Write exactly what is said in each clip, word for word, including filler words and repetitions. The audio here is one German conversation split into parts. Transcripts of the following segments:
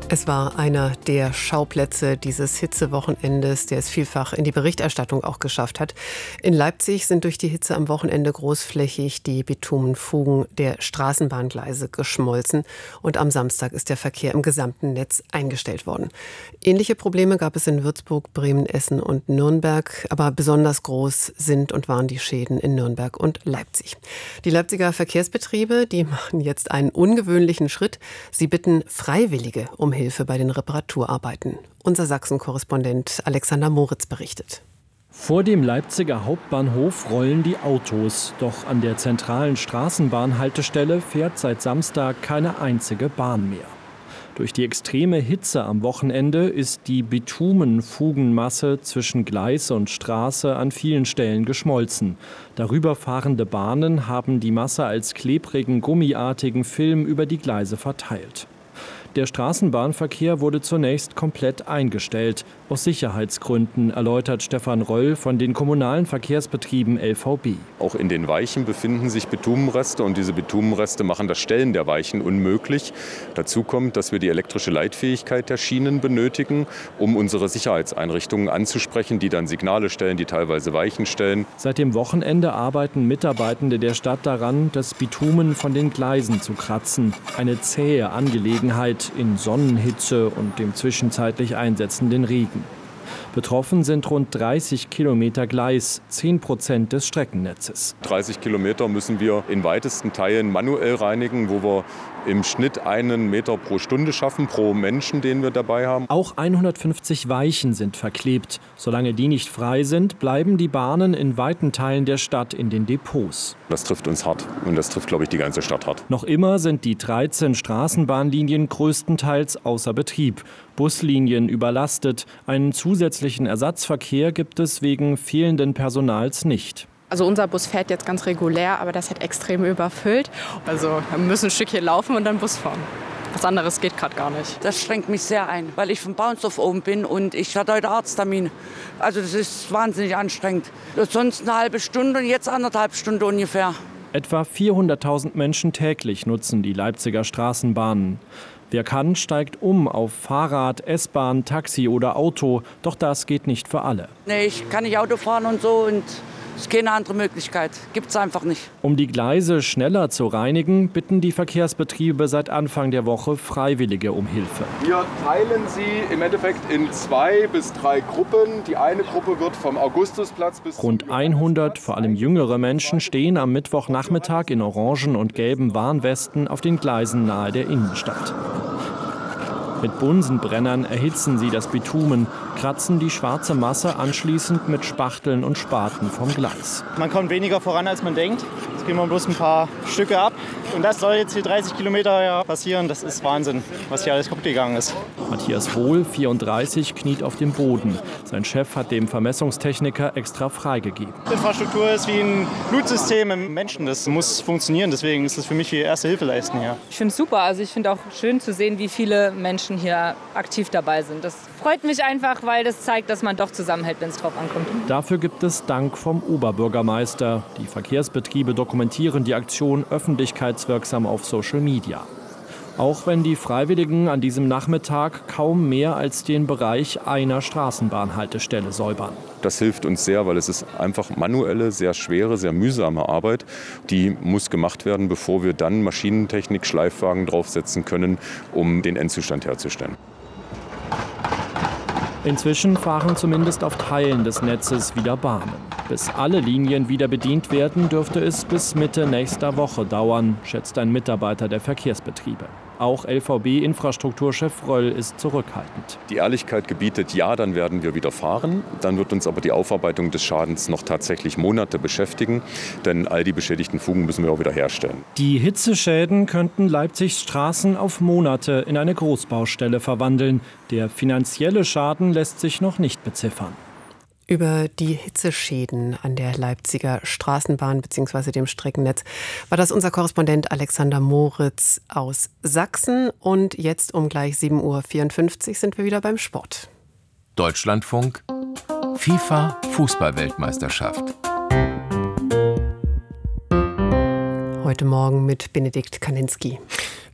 Es war einer der Schauplätze dieses Hitzewochenendes, der es vielfach in die Berichterstattung auch geschafft hat. In Leipzig sind durch die Hitze am Wochenende großflächig die Bitumenfugen der Straßenbahngleise geschmolzen und am Samstag ist der Verkehr im gesamten Netz eingestellt worden. Ähnliche Probleme gab es in Würzburg, Bremen, Essen und Nürnberg, aber besonders groß sind und waren die Schäden in Nürnberg und Leipzig. Die Leipziger Verkehrsbetriebe, die machen jetzt einen ungewöhnlichen Schritt. Sie bitten Freiwillige um Hilfe bei den Reparaturarbeiten. Unser Sachsen-Korrespondent Alexander Moritz berichtet. Vor dem Leipziger Hauptbahnhof rollen die Autos. Doch an der zentralen Straßenbahnhaltestelle fährt seit Samstag keine einzige Bahn mehr. Durch die extreme Hitze am Wochenende ist die Bitumenfugenmasse zwischen Gleis und Straße an vielen Stellen geschmolzen. Darüber fahrende Bahnen haben die Masse als klebrigen, gummiartigen Film über die Gleise verteilt. Der Straßenbahnverkehr wurde zunächst komplett eingestellt. Aus Sicherheitsgründen, erläutert Stefan Röll von den kommunalen Verkehrsbetrieben L V B. Auch in den Weichen befinden sich Bitumenreste und diese Bitumenreste machen das Stellen der Weichen unmöglich. Dazu kommt, dass wir die elektrische Leitfähigkeit der Schienen benötigen, um unsere Sicherheitseinrichtungen anzusprechen, die dann Signale stellen, die teilweise Weichen stellen. Seit dem Wochenende arbeiten Mitarbeitende der Stadt daran, das Bitumen von den Gleisen zu kratzen. Eine zähe Angelegenheit in Sonnenhitze und dem zwischenzeitlich einsetzenden Regen. Betroffen sind rund dreißig Kilometer Gleis, zehn Prozent des Streckennetzes. dreißig Kilometer müssen wir in weitesten Teilen manuell reinigen, wo wir im Schnitt einen Meter pro Stunde schaffen, pro Menschen, den wir dabei haben. Auch hundertfünfzig Weichen sind verklebt. Solange die nicht frei sind, bleiben die Bahnen in weiten Teilen der Stadt in den Depots. Das trifft uns hart und das trifft, glaube ich, die ganze Stadt hart. Noch immer sind die dreizehn Straßenbahnlinien größtenteils außer Betrieb. Buslinien überlastet. Einen zusätzlichen Ersatzverkehr gibt es wegen fehlenden Personals nicht. Also unser Bus fährt jetzt ganz regulär, aber das hat extrem überfüllt. Also wir müssen ein Stückchen laufen und dann Bus fahren. Was anderes geht gerade gar nicht. Das schränkt mich sehr ein, weil ich von Bauernsdorf oben bin und ich hatte heute Arzttermin. Also das ist wahnsinnig anstrengend. Sonst eine halbe Stunde und jetzt anderthalb Stunden ungefähr. Etwa vierhunderttausend Menschen täglich nutzen die Leipziger Straßenbahnen. Wer kann, steigt um auf Fahrrad, S-Bahn, Taxi oder Auto. Doch das geht nicht für alle. Nee, ich kann nicht Auto fahren und so und es ist keine andere Möglichkeit. Gibt es einfach nicht. Um die Gleise schneller zu reinigen, bitten die Verkehrsbetriebe seit Anfang der Woche Freiwillige um Hilfe. Wir teilen sie im Endeffekt in zwei bis drei Gruppen. Die eine Gruppe wird vom Augustusplatz bis... Rund hundert, vor allem jüngere Menschen, stehen am Mittwochnachmittag in orangen und gelben Warnwesten auf den Gleisen nahe der Innenstadt. Mit Bunsenbrennern erhitzen sie das Bitumen, kratzen die schwarze Masse anschließend mit Spachteln und Spaten vom Gleis. Man kommt weniger voran, als man denkt. Jetzt gehen wir bloß ein paar Stücke ab. Und das soll jetzt hier dreißig Kilometer passieren. Das ist Wahnsinn, was hier alles kaputt gegangen ist. Matthias Wohl, vierunddreißig, kniet auf dem Boden. Sein Chef hat dem Vermessungstechniker extra freigegeben. Infrastruktur ist wie ein Blutsystem im Menschen. Das muss funktionieren. Deswegen ist das für mich wie erste Hilfe leisten hier. Ich finde es super. Also ich finde auch schön zu sehen, wie viele Menschen hier aktiv dabei sind. Das freut mich einfach, weil das zeigt, dass man doch zusammenhält, wenn es drauf ankommt. Dafür gibt es Dank vom Oberbürgermeister. Die Verkehrsbetriebe dokumentieren die Aktion öffentlichkeitswirksam auf Social Media. Auch wenn die Freiwilligen an diesem Nachmittag kaum mehr als den Bereich einer Straßenbahnhaltestelle säubern. Das hilft uns sehr, weil es ist einfach manuelle, sehr schwere, sehr mühsame Arbeit. Die muss gemacht werden, bevor wir dann Maschinentechnik, Schleifwagen draufsetzen können, um den Endzustand herzustellen. Inzwischen fahren zumindest auf Teilen des Netzes wieder Bahnen. Bis alle Linien wieder bedient werden, dürfte es bis Mitte nächster Woche dauern, schätzt ein Mitarbeiter der Verkehrsbetriebe. Auch L V B-Infrastrukturchef Röll ist zurückhaltend. Die Ehrlichkeit gebietet, ja, dann werden wir wieder fahren. Dann wird uns aber die Aufarbeitung des Schadens noch tatsächlich Monate beschäftigen. Denn all die beschädigten Fugen müssen wir auch wieder herstellen. Die Hitzeschäden könnten Leipzigs Straßen auf Monate in eine Großbaustelle verwandeln. Der finanzielle Schaden lässt sich noch nicht beziffern. Über die Hitzeschäden an der Leipziger Straßenbahn bzw. dem Streckennetz war das unser Korrespondent Alexander Moritz aus Sachsen. Und jetzt um gleich sieben Uhr vierundfünfzig sind wir wieder beim Sport. Deutschlandfunk FIFA Fußball-Weltmeisterschaft. Heute Morgen mit Benedikt Kaninski.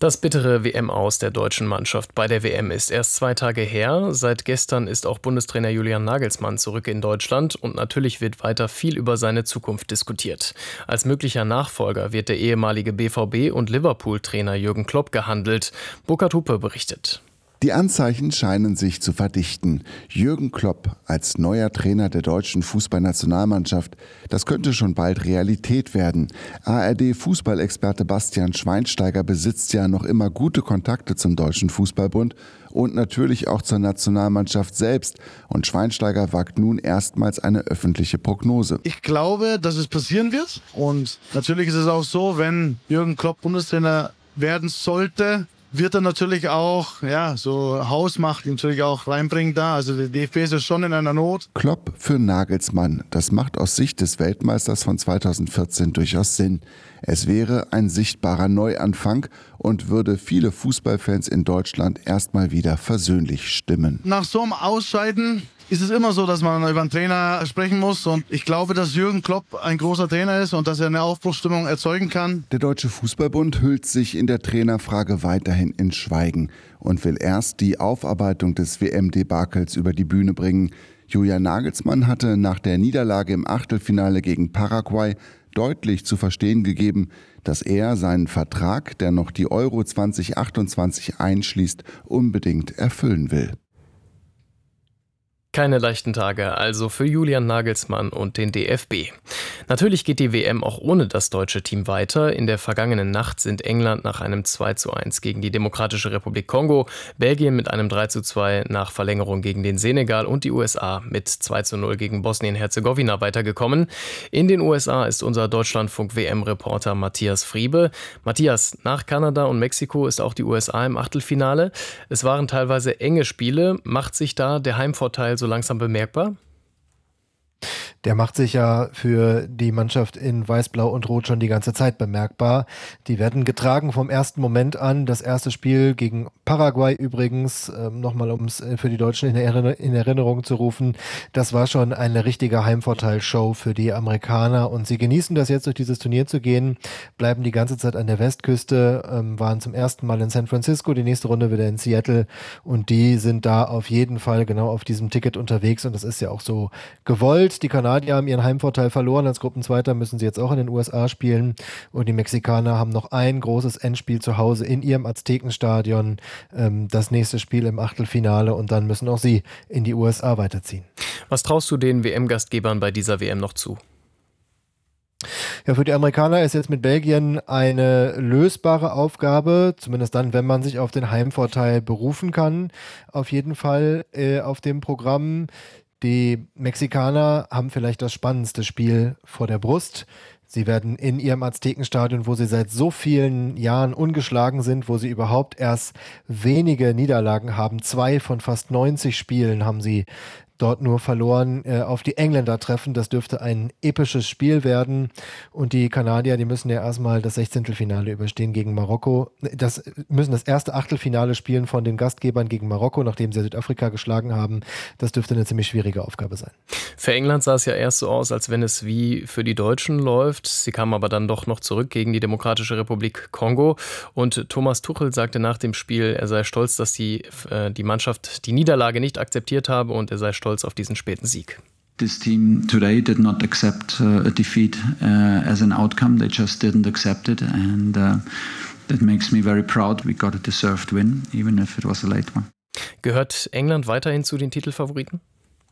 Das bittere W M-Aus der deutschen Mannschaft bei der W M ist erst zwei Tage her. Seit gestern ist auch Bundestrainer Julian Nagelsmann zurück in Deutschland und natürlich wird weiter viel über seine Zukunft diskutiert. Als möglicher Nachfolger wird der ehemalige B V B- und Liverpool-Trainer Jürgen Klopp gehandelt. Burkhard Hupe berichtet. Die Anzeichen scheinen sich zu verdichten. Jürgen Klopp als neuer Trainer der deutschen Fußballnationalmannschaft, das könnte schon bald Realität werden. A R D-Fußballexperte Bastian Schweinsteiger besitzt ja noch immer gute Kontakte zum Deutschen Fußballbund und natürlich auch zur Nationalmannschaft selbst. Und Schweinsteiger wagt nun erstmals eine öffentliche Prognose. Ich glaube, dass es passieren wird. Und natürlich ist es auch so, wenn Jürgen Klopp Bundestrainer werden sollte, wird er natürlich auch, ja, so Hausmacht natürlich auch reinbringen da. Also der D F B ist ja schon in einer Not. Klopp für Nagelsmann. Das macht aus Sicht des Weltmeisters von zweitausendvierzehn durchaus Sinn. Es wäre ein sichtbarer Neuanfang und würde viele Fußballfans in Deutschland erstmal wieder versöhnlich stimmen. Nach so einem Ausscheiden ist es immer so, dass man über einen Trainer sprechen muss. Und ich glaube, dass Jürgen Klopp ein großer Trainer ist und dass er eine Aufbruchsstimmung erzeugen kann. Der Deutsche Fußballbund hüllt sich in der Trainerfrage weiterhin in Schweigen und will erst die Aufarbeitung des W M-Debakels über die Bühne bringen. Julian Nagelsmann hatte nach der Niederlage im Achtelfinale gegen Paraguay deutlich zu verstehen gegeben, dass er seinen Vertrag, der noch die Euro zwanzig achtundzwanzig einschließt, unbedingt erfüllen will. Keine leichten Tage also für Julian Nagelsmann und den D F B. Natürlich geht die W M auch ohne das deutsche Team weiter. In der vergangenen Nacht sind England nach einem zwei zu eins gegen die Demokratische Republik Kongo, Belgien mit einem drei zu zwei nach Verlängerung gegen den Senegal und die U S A mit zwei zu null gegen Bosnien-Herzegowina weitergekommen. In den U S A ist unser Deutschlandfunk-W M-Reporter Matthias Friebe. Matthias, nach Kanada und Mexiko ist auch die U S A im Achtelfinale. Es waren teilweise enge Spiele. Macht sich da der Heimvorteil so langsam bemerkbar? Der macht sich ja für die Mannschaft in Weiß, Blau und Rot schon die ganze Zeit bemerkbar. Die werden getragen vom ersten Moment an. Das erste Spiel gegen Paraguay übrigens, äh, nochmal um es für die Deutschen in, Erinner- in Erinnerung zu rufen, das war schon eine richtige Heimvorteilshow für die Amerikaner. Und sie genießen das jetzt, durch dieses Turnier zu gehen, bleiben die ganze Zeit an der Westküste, ähm, waren zum ersten Mal in San Francisco, die nächste Runde wieder in Seattle. Und die sind da auf jeden Fall genau auf diesem Ticket unterwegs. Und das ist ja auch so gewollt. Die Kanadier Die haben ihren Heimvorteil verloren. Als Gruppenzweiter müssen sie jetzt auch in den U S A spielen. Und die Mexikaner haben noch ein großes Endspiel zu Hause in ihrem Aztekenstadion. Ähm, das nächste Spiel im Achtelfinale. Und dann müssen auch sie in die U S A weiterziehen. Was traust du den W M-Gastgebern bei dieser W M noch zu? Ja, für die Amerikaner ist jetzt mit Belgien eine lösbare Aufgabe, zumindest dann, wenn man sich auf den Heimvorteil berufen kann. Auf jeden Fall äh, auf dem Programm. Die Mexikaner haben vielleicht das spannendste Spiel vor der Brust. Sie werden in ihrem Aztekenstadion, wo sie seit so vielen Jahren ungeschlagen sind, wo sie überhaupt erst wenige Niederlagen haben, zwei von fast neunzig Spielen haben sie dort nur verloren, äh, auf die Engländer treffen. Das dürfte ein episches Spiel werden. Und die Kanadier, die müssen ja erstmal das Sechzehntelfinale überstehen gegen Marokko. Das müssen das erste Achtelfinale spielen von den Gastgebern gegen Marokko, nachdem sie Südafrika geschlagen haben. Das dürfte eine ziemlich schwierige Aufgabe sein. Für England sah es ja erst so aus, als wenn es wie für die Deutschen läuft. Sie kamen aber dann doch noch zurück gegen die Demokratische Republik Kongo. Und Thomas Tuchel sagte nach dem Spiel, er sei stolz, dass die, äh, die Mannschaft die Niederlage nicht akzeptiert habe und er sei stolz auf diesen späten Sieg. This team today did not accept uh, a defeat uh, as an outcome. They just didn't accept it, and uh, that makes me very proud. We got a deserved win, even if it was a late one. Gehört England weiterhin zu den Titelfavoriten?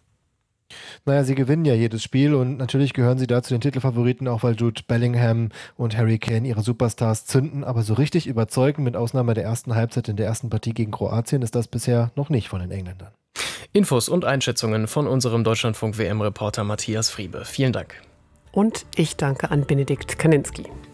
Naja, sie gewinnen ja jedes Spiel und natürlich gehören sie da zu den Titelfavoriten, auch weil Jude Bellingham und Harry Kane ihre Superstars zünden, aber so richtig überzeugen, mit Ausnahme der ersten Halbzeit in der ersten Partie gegen Kroatien, ist das bisher noch nicht von den Engländern. Infos und Einschätzungen von unserem Deutschlandfunk-W M-Reporter Matthias Friebe. Vielen Dank. Und ich danke an Benedikt Kaninski.